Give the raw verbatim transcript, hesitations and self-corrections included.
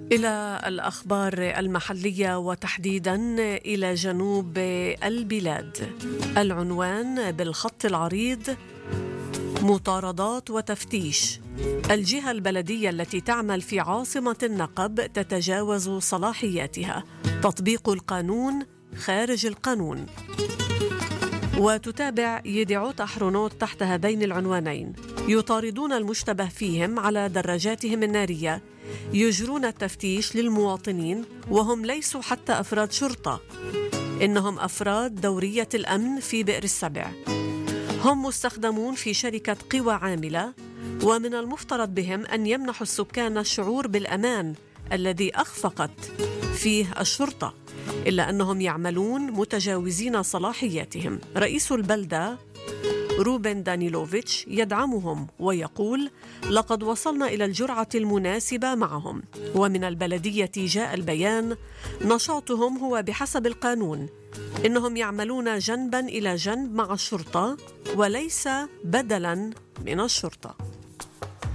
إلى الأخبار المحلية وتحديداً إلى جنوب البلاد. العنوان بالخط العريض: مطاردات وتفتيش. الجهة البلدية التي تعمل في عاصمة النقب تتجاوز صلاحياتها. تطبيق القانون خارج القانون. وتتابع يدعوت أحرونوت تحت هذين العنوانين: يطاردون المشتبه فيهم على دراجاتهم النارية، يجرون التفتيش للمواطنين وهم ليسوا حتى أفراد شرطة، إنهم أفراد دورية الأمن في بئر السبع، هم مستخدمون في شركة قوى عاملة، ومن المفترض بهم أن يمنحوا السكان الشعور بالأمان الذي أخفقت فيه الشرطة، إلا أنهم يعملون متجاوزين صلاحياتهم. رئيس البلدة روبن دانيلوفيتش يدعمهم ويقول: لقد وصلنا إلى الجرعة المناسبة معهم. ومن البلدية جاء البيان: نشاطهم هو بحسب القانون، إنهم يعملون جنبا إلى جنب مع الشرطة وليس بدلا من الشرطة.